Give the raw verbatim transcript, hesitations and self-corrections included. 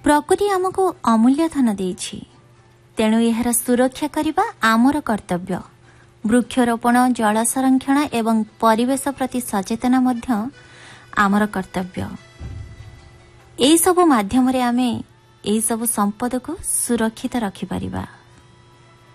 प्रकृति आमको अमूल्य धन देइछि, तेणु एहार सुरक्षा करबा आमर कर्तव्य। वृक्षरोपण, जल संरक्षण एवं परिवेश प्रति सचेतना मध्य आमर कर्तव्य। एई सब माध्यम रे आमे एई सब संपद को सुरक्षित रखि परिबा।